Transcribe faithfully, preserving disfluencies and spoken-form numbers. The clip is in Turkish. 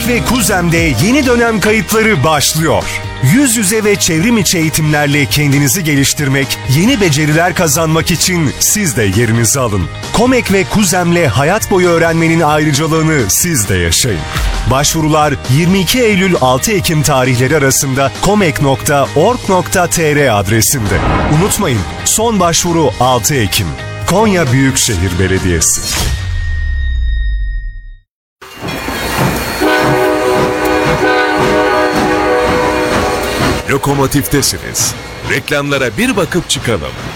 Komek ve Kuzem'de yeni dönem kayıtları başlıyor. Yüz yüze ve çevrim içi eğitimlerle kendinizi geliştirmek, yeni beceriler kazanmak için siz de yerinizi alın. Komek ve Kuzem'le hayat boyu öğrenmenin ayrıcalığını siz de yaşayın. Başvurular yirmi iki Eylül altı Ekim tarihleri arasında komek nokta org nokta tr adresinde. Unutmayın, son başvuru altı Ekim. Konya Büyükşehir Belediyesi. Lokomotiftesiniz. Reklamlara bir bakıp çıkalım.